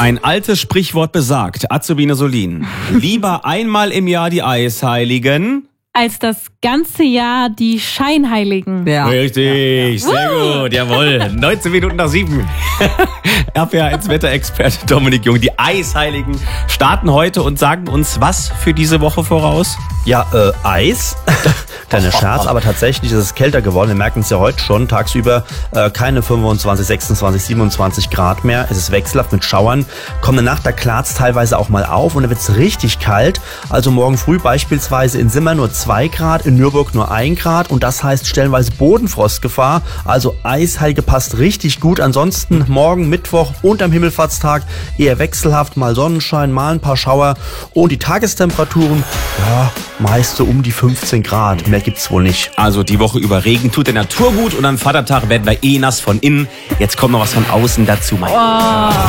Ein altes Sprichwort besagt, Azubine Solin, lieber einmal im Jahr die Eisheiligen als das ganze Jahr die Scheinheiligen. Ja. Richtig, sehr gut, jawohl. 19 Minuten nach 7. RPA1 Wetterexperte Dominik Jung. Die Eisheiligen starten heute und sagen uns was für diese Woche voraus? Ja, Eis. Kleiner Scherz, aber tatsächlich ist es kälter geworden. Wir merken es ja heute schon. Tagsüber keine 25, 26, 27 Grad mehr. Es ist wechselhaft mit Schauern. Kommende Nacht, da klart's teilweise auch mal auf und dann wird's richtig kalt. Also morgen früh beispielsweise in Simmern nur 2 Grad, in Nürburg nur 1 Grad. Und das heißt stellenweise Bodenfrostgefahr. Also Eisheilige passt richtig gut. Ansonsten morgen, Mittwoch und am Himmelfahrtstag eher wechselhaft. Mal Sonnenschein, mal ein paar Schauer. Und die Tagestemperaturen, ja, meist so um die 15 Grad. Mehr gibt's wohl nicht. Also die Woche über Regen tut der Natur gut und am Vatertag werden wir nass von innen. Jetzt kommt noch was von außen dazu. Oh.